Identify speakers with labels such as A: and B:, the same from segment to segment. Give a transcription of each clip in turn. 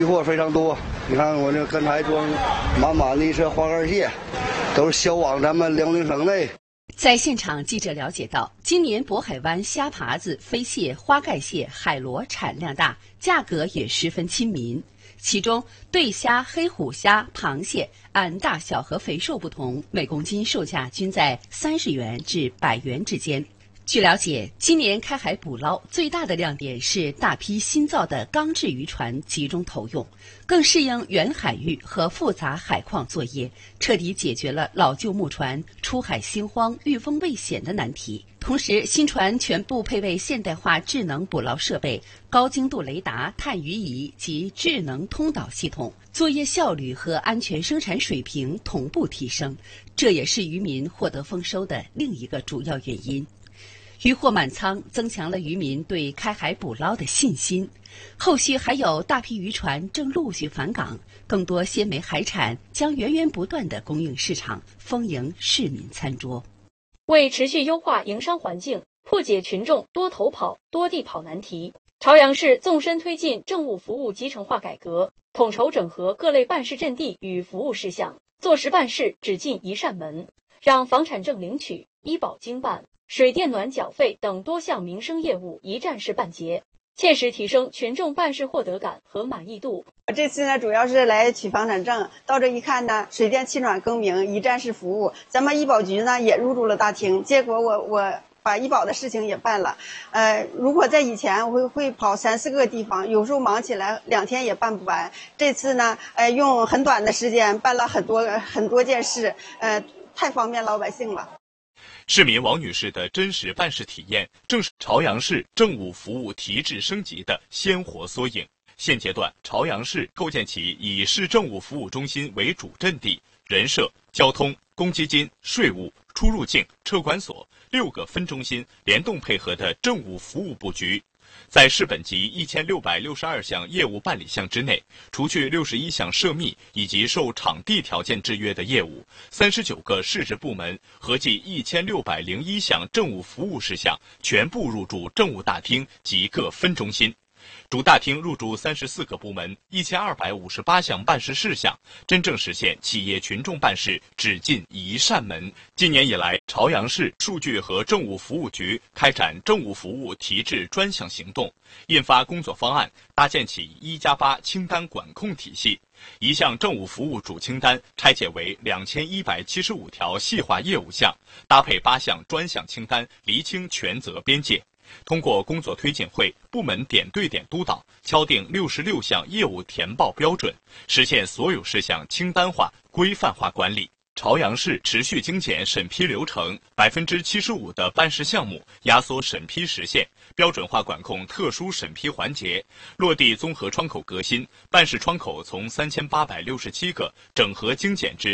A: 渔获非常多。你看我这跟台装满满的一车花竿蟹，都是销往咱们辽宁省内。
B: 在现场，记者了解到，今年渤海湾虾爬子、飞蟹、花盖蟹、海螺产量大，价格也十分亲民。其中，对虾、黑虎虾、螃蟹按大小和肥瘦不同，每公斤售价均在30元至100元之间。据了解，今年开海捕捞最大的亮点是大批新造的钢制渔船集中投用，更适应远海域和复杂海况作业，彻底解决了老旧木船出海心慌、遇风未险的难题。同时，新船全部配备现代化智能捕捞设备、高精度雷达、探鱼仪及智能通导系统，作业效率和安全生产水平同步提升，这也是渔民获得丰收的另一个主要原因。渔获满仓，增强了渔民对开海捕捞的信心。后续还有大批渔船正陆续返港，更多鲜美海产将源源不断地供应市场，丰盈市民餐桌。
C: 为持续优化营商环境，破解群众多头跑、多地跑难题，朝阳市纵深推进政务服务集成化改革，统筹整合各类办事阵地与服务事项，做实办事只进一扇门，让房产证领取、医保经办、水电暖缴费等多项民生业务一站式办结，切实提升群众办事获得感和满意度。
D: 这次呢，主要是来取房产证，到这一看呢，水电气暖更名一站式服务，咱们医保局呢也入驻了大厅，结果我把医保的事情也办了。如果在以前我会跑3、4个地方，有时候忙起来2天也办不完。这次呢，用很短的时间办了很多件事，太方便老百姓了。
E: 市民王女士的真实办事体验，正是朝阳市政务服务提质升级的鲜活缩影。现阶段，朝阳市构建起以市政务服务中心为主阵地，人社、交通、公积金、税务、出入境、车管所6个分中心联动配合的政务服务布局。在市本级1662项业务办理项之内，除去61项涉密以及受场地条件制约的业务，39个市直部门合计1601项政务服务事项全部入驻政务大厅及各分中心。主大厅入驻34个部门，1258项办事事项，真正实现企业群众办事只进一扇门。今年以来，朝阳市数据和政务服务局开展政务服务提质专项行动，印发工作方案，搭建起1+8清单管控体系。一项政务服务主清单拆解为2175条细化业务项，搭配8项专项清单，厘清权责边界。通过工作推进会，部门点对点督导，敲定66项业务填报标准，实现所有事项清单化、规范化管理。朝阳市持续精简审批流程，75%的办事项目压缩审批时限，标准化管控特殊审批环节，落地综合窗口革新，办事窗口从3867个整合精简至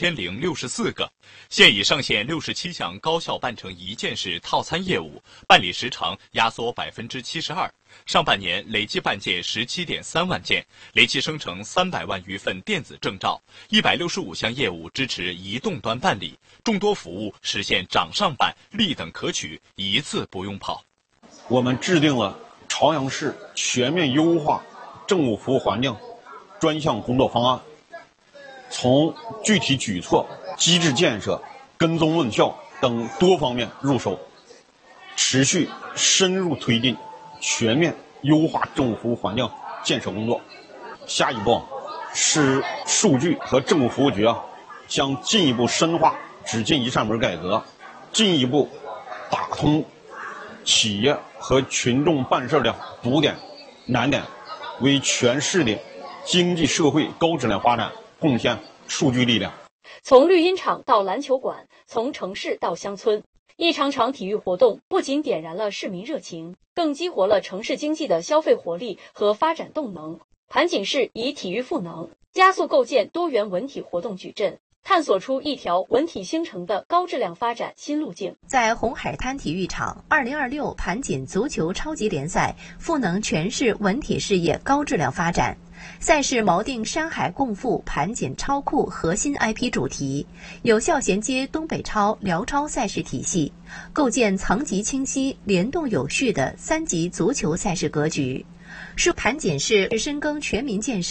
E: 2064个。现已上线67项高效办成一件事套餐业务，办理时长压缩72%。上半年累计办件17.3万件，累计生成300万余份电子证照，165项业务支持移动端办理，众多服务实现掌上办、立等可取，一次不用跑。
F: 我们制定了朝阳市全面优化政务服务环境专项工作方案，从具体举措、机制建设、跟踪问效等多方面入手，持续深入推进全面优化政务服务环境建设工作。下一步是数据和政务服务局将进一步深化只进一扇门改革，进一步打通企业和群众办事的堵点难点，为全市的经济社会高质量发展贡献数据力量。
C: 从绿茵场到篮球馆，从城市到乡村，一场场体育活动不仅点燃了市民热情，更激活了城市经济的消费活力和发展动能。盘锦市以体育赋能，加速构建多元文体活动矩阵，探索出一条文体兴城的高质量发展新路径。
B: 在红海滩体育场，2026盘锦足球超级联赛赋能全市文体事业高质量发展。赛事锚定山海共富、盘锦超酷核心 IP 主题，有效衔接东北超、辽超赛事体系，构建层级清晰、联动有序的3级足球赛事格局，是盘锦市深耕全民建设